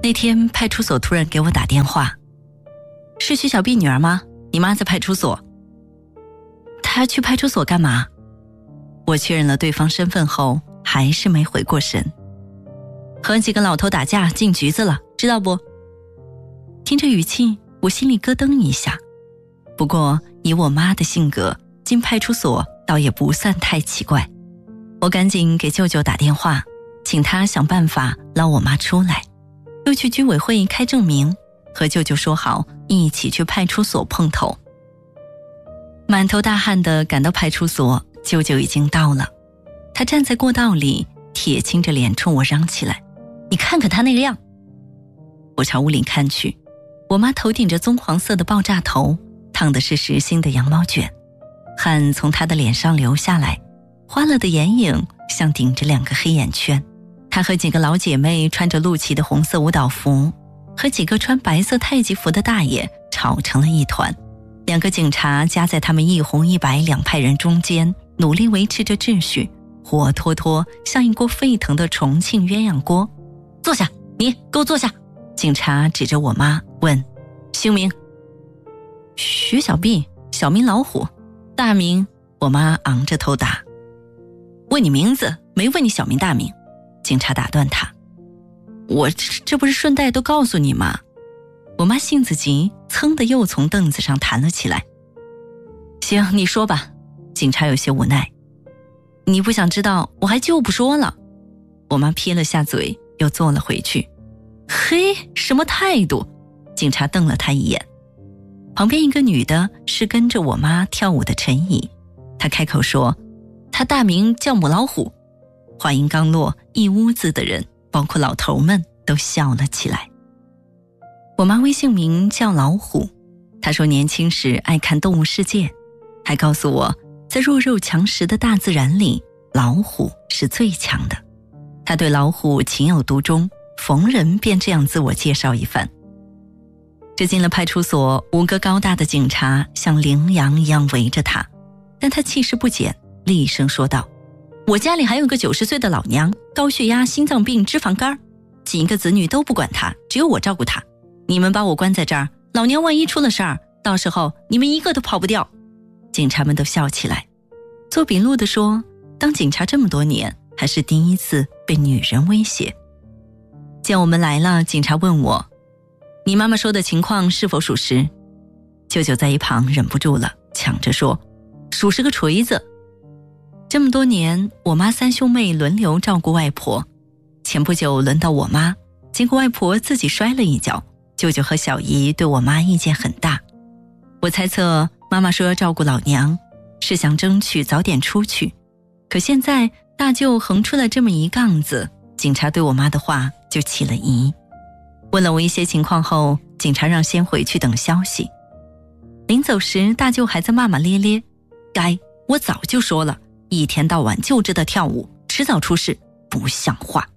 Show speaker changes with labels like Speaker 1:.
Speaker 1: 那天派出所突然给我打电话，是徐小碧女儿吗？你妈在派出所。她去派出所干嘛？我确认了对方身份后，还是没回过神。和几个老头打架进局子了，知道不？听着语气，我心里咯噔一下。不过以我妈的性格，进派出所倒也不算太奇怪。我赶紧给舅舅打电话，请他想办法捞我妈出来，又去居委会开证明，和舅舅说好一起去派出所碰头。满头大汗地赶到派出所，舅舅已经到了。他站在过道里，铁青着脸冲我嚷起来：“你看看他那个样！”我朝屋里看去，我妈头顶着棕黄色的爆炸头，烫的是实心的羊毛卷，汗从她的脸上流下来，花了的眼影像顶着2个黑眼圈。她和几个老姐妹穿着陆旗的红色舞蹈服，和几个穿白色太极服的大爷吵成了一团。2个警察夹在他们一红一白2派人中间，努力维持着秩序，活脱脱像一锅沸腾的重庆鸳鸯锅。坐下，你给我坐下！警察指着我妈问：“姓名？”徐小碧，小名老虎。大名？我妈昂着头答。问你名字，没问你小名大名。警察打断他：“我这不是顺带都告诉你吗？”我妈性子急，噌的又从凳子上弹了起来。行，你说吧。警察有些无奈。你不想知道，我还就不说了。我妈撇了下嘴，又坐了回去。嘿，什么态度？警察瞪了他一眼。旁边一个女的是跟着我妈跳舞的陈怡，她开口说：“她大名叫母老虎。”话音刚落，一屋子的人，包括老头们，都笑了起来。我妈微姓名叫老虎，她说年轻时爱看动物世界，还告诉我，在弱肉强食的大自然里，老虎是最强的。她对老虎情有独钟，逢人便这样自我介绍一番。这进了派出所，5个高大的警察像羚羊一样围着她，但她气势不减，厉声说道：“我家里还有个90岁的老娘，高血压、心脏病、脂肪肝，几个子女都不管她，只有我照顾她。你们把我关在这儿，老娘万一出了事儿，到时候你们一个都跑不掉。”警察们都笑起来。做笔录的说，当警察这么多年，还是第一次被女人威胁。见我们来了，警察问我：“你妈妈说的情况是否属实？”舅舅在一旁忍不住了，抢着说：“属实个锤子！”这么多年，我妈3兄妹轮流照顾外婆，前不久轮到我妈，结果外婆自己摔了一跤，舅舅和小姨对我妈意见很大。我猜测妈妈说要照顾老娘，是想争取早点出去，可现在大舅横出了这么一杠子，警察对我妈的话就起了疑。问了我一些情况后，警察让先回去等消息。临走时，大舅还在骂骂咧咧：“该，我早就说了，一天到晚就知道跳舞，迟早出事，不像话。”